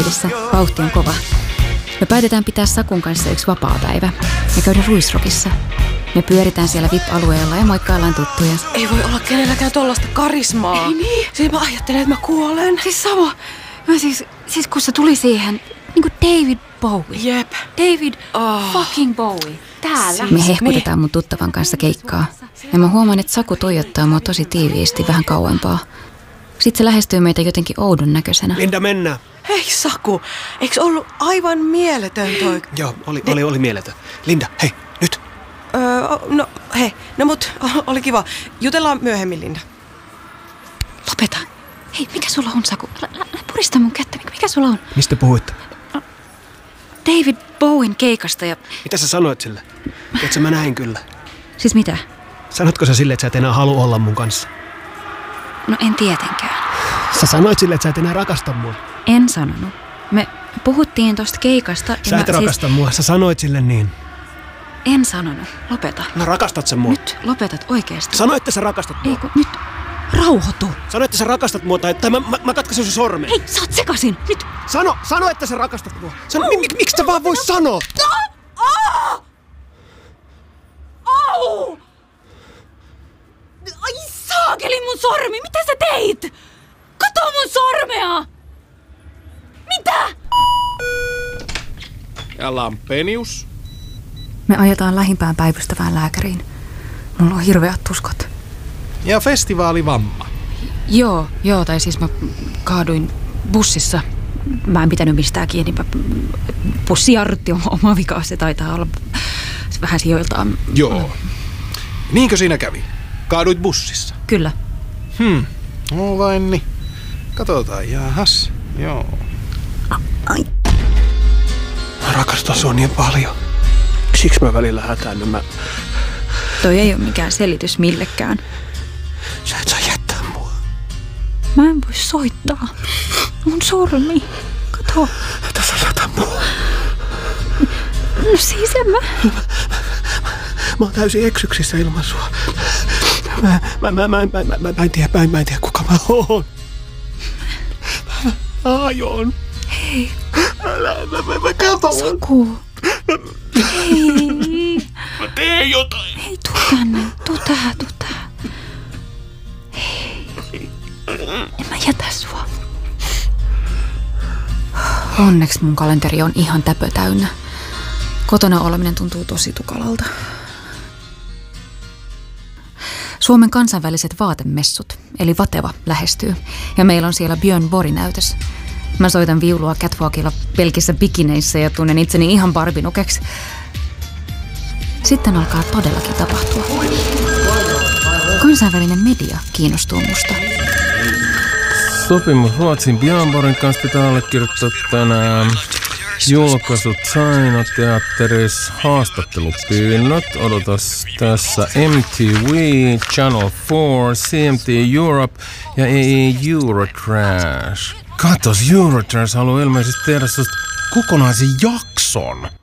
edessä. Vauhti on kova. Me päätetään pitää Sakun kanssa yksi vapaapäivä ja käydä Ruisrockissa. Me pyöritään siellä VIP-alueella ja moikkaillaan tuttuja. Ei voi olla kenelläkään tollaista karismaa. Ei niin. Siis mä ajattelen, että mä kuolen. Siis sama. Mä siis kun se tuli siihen, niin kuin David Bowie. Jep. David fucking Bowie. Täällä. Siis, Me hehkutetaan mun tuttavan kanssa keikkaa. Ja mä huomaan, että Saku tuijottaa mua tosi tiiviisti vähän kauempaa. Sitten se lähestyy meitä jotenkin oudon näköisenä. Linda, mennään. Hei Saku, eikö ollut aivan mieletön toi? Joo, oli mieletön. Linda, hei, nyt. No mut oli kiva. Jutellaan myöhemmin, Linda. Lopeta. Hei, mikä sulla on, Saku? Älä purista mun kättä. Mikä sulla on? Mistä puhuitte? David Bowen keikasta ja... Mitä sä sanoit sille? Tiedätkö, mä näin kyllä. Siis mitä? Sanotko sä sille, että sä et enää halua olla mun kanssa? No en tietenkään. Sä sanoit sille, että sä et enää rakasta mua. En sanonut. Me puhuttiin tosta keikasta. Sä et rakasta mua. Sä sanoit sille niin. En sanonut. Lopeta. No rakastat sen mua. Nyt lopetat oikeasti. Sano, että sä rakastat mua. Ei kun nyt rauhoitu. Sano, että sä rakastat mua tai mä katkaisen sun sormen. Hei, sä oot sekasin. Nyt. Sano, että sä rakastat mua. Miksi sä vaan vois sanoa? Au! Ai saakeli mun sormi. Mitä sä teit? Kato mun sormea. Mitä? Ja Lampenius? Me ajetaan lähimpään päivystävään lääkäriin. Mulla on hirveät tuskat. Ja festivaalivamma. Joo, tai siis mä kaaduin bussissa. Mä en pitänyt mistään kiinni. Bussi jarrutti oma vikaa, se taitaa olla vähän sijoiltaan. Joo. Niinkö siinä kävi? Kaaduit bussissa? Kyllä. No vain niin. Katsotaan, jahas. Joo. Ai. Mä rakastan sua niin paljon. Siksi mä välillä hätäännyn. Toi ei ole mikään selitys millekään. Sä et saa jättää mua. Mä en voi soittaa. Mun sormi. Kato. Älä sä jätä mua. No siis en mä. Mä oon täysin eksyksissä ilman sua. Mä en tiedä kuka mä oon. Mä ajon. Hei. Mä katon. Saku. Hei. Mä teen jotain. Hei, tuu tänne. Tuu tähän. Hei. En mä jätä sua. Onneksi mun kalenteri on ihan täpö täynnä. Kotona oleminen tuntuu tosi tukalalta. Suomen kansainväliset vaatemessut, eli Vateva, lähestyy. Ja meillä on siellä Björn Borg-näytös. Mä soitan viulua catwalkilla pelkissä bikineissä ja tunnen itseni ihan barbinukeksi. Sitten alkaa todellakin tapahtua. Kansainvälinen media kiinnostuu musta. Sopimus Ruotsin Björn Borgin kanssa pitää allekirjoittaa tänään. Julkaisut Saino-teatterissa, haastattelupyynnöt, odotas tässä MTV, Channel 4, CMT Europe ja Eurotrash. Katos, Eurotrash haluaa ilmeisesti tehdä susta kokonaisen jakson.